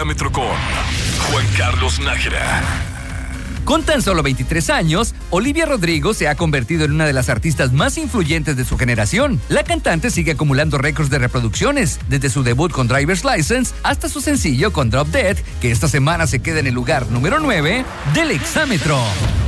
Exámetro con Juan Carlos Nájera. Con tan solo 23 años, Olivia Rodrigo se ha convertido en una de las artistas más influyentes de su generación. La cantante sigue acumulando récords de reproducciones, desde su debut con Driver's License hasta su sencillo con Drop Dead, que esta semana se queda en el lugar número 9 del Exámetro.